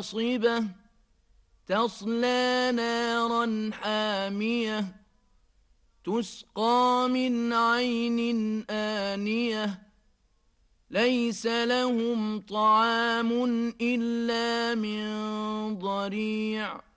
حاصبة تصلى نارا حامية تسقى من عين آنية ليس لهم طعام إلا من ضريع